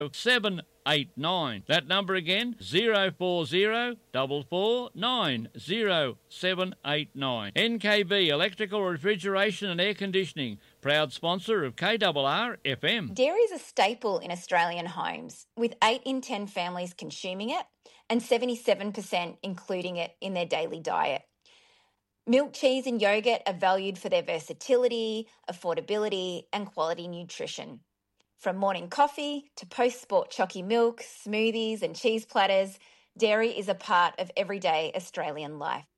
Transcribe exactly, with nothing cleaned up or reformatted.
seven eight nine. That number again, zero four zero four four nine zero seven eight nine. N K B Electrical, Refrigeration and Air Conditioning, proud sponsor of K R R F M. Dairy is a staple in Australian homes, with eight in ten families consuming it and seventy-seven percent including it in their daily diet. Milk, cheese and yogurt are valued for their versatility, affordability and quality nutrition. From morning coffee to post-sport chalky milk, smoothies and cheese platters, dairy is a part of everyday Australian life.